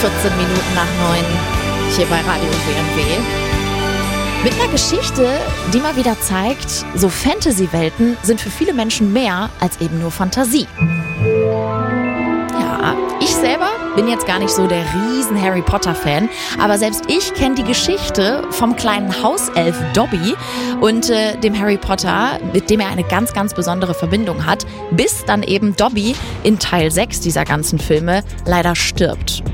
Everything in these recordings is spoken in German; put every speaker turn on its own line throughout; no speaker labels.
14 Minuten nach 9 hier bei Radio WNW. Mit einer Geschichte, die mal wieder zeigt, so Fantasy-Welten sind für viele Menschen mehr als eben nur Fantasie. Ja, ich selber bin jetzt gar nicht so der riesen Harry Potter-Fan, aber selbst ich kenne die Geschichte vom kleinen Hauself Dobby und dem Harry Potter, mit dem er eine ganz, ganz besondere Verbindung hat, bis dann eben Dobby in Teil 6 dieser ganzen Filme leider stirbt.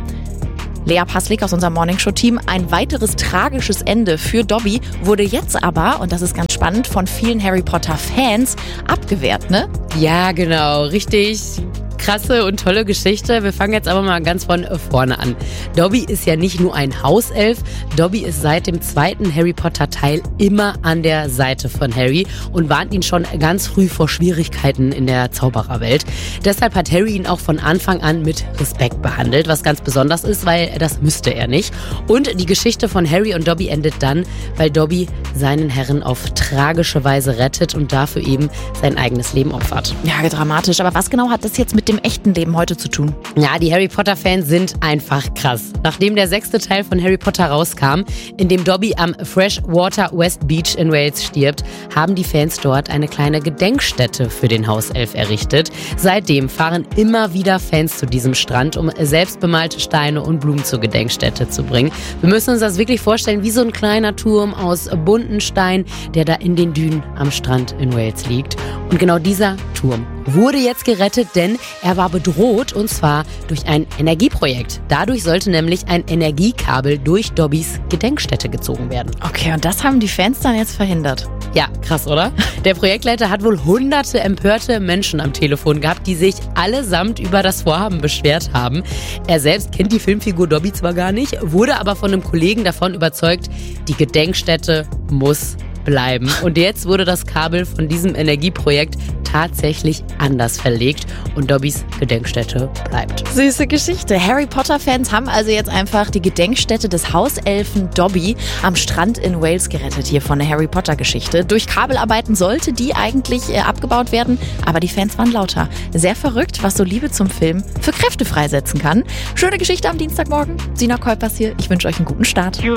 Lea Passlik aus unserem Morningshow-Team, ein weiteres tragisches Ende für Dobby wurde jetzt aber, und das ist ganz spannend, von vielen Harry Potter-Fans abgewehrt, ne?
Ja, genau, richtig. Krasse und tolle Geschichte. Wir fangen jetzt aber mal ganz von vorne an. Dobby ist ja nicht nur ein Hauself, Dobby ist seit dem zweiten Harry Potter Teil immer an der Seite von Harry und warnt ihn schon ganz früh vor Schwierigkeiten in der Zaubererwelt. Deshalb hat Harry ihn auch von Anfang an mit Respekt behandelt, was ganz besonders ist, weil das müsste er nicht. Und die Geschichte von Harry und Dobby endet dann, weil Dobby seinen Herren auf tragische Weise rettet und dafür eben sein eigenes Leben opfert.
Ja, dramatisch. Aber was genau hat das jetzt mit dem echten Leben heute zu tun?
Ja, die Harry Potter-Fans sind einfach krass. Nachdem der 6. Teil von Harry Potter rauskam, in dem Dobby am Freshwater West Beach in Wales stirbt, haben die Fans dort eine kleine Gedenkstätte für den Hauself errichtet. Seitdem fahren immer wieder Fans zu diesem Strand, um selbstbemalte Steine und Blumen zur Gedenkstätte zu bringen. Wir müssen uns das wirklich vorstellen wie so ein kleiner Turm aus bunten Steinen, der da in den Dünen am Strand in Wales liegt. Und genau dieser Turm wurde jetzt gerettet, denn er war bedroht, und zwar durch ein Energieprojekt. Dadurch sollte nämlich ein Energiekabel durch Dobbys Gedenkstätte gezogen werden.
Okay, und das haben die Fans dann jetzt verhindert?
Ja, krass, oder? Der Projektleiter hat wohl hunderte empörte Menschen am Telefon gehabt, die sich allesamt über das Vorhaben beschwert haben. Er selbst kennt die Filmfigur Dobby zwar gar nicht, wurde aber von einem Kollegen davon überzeugt, die Gedenkstätte muss bleiben. Und jetzt wurde das Kabel von diesem Energieprojekt tatsächlich anders verlegt und Dobbys Gedenkstätte bleibt.
Süße Geschichte. Harry Potter-Fans haben also jetzt einfach die Gedenkstätte des Hauselfen Dobby am Strand in Wales gerettet, hier von der Harry Potter-Geschichte. Durch Kabelarbeiten sollte die eigentlich abgebaut werden, aber die Fans waren lauter. Sehr verrückt, was so Liebe zum Film für Kräfte freisetzen kann. Schöne Geschichte am Dienstagmorgen. Sina Kolpers hier. Ich wünsche euch einen guten Start.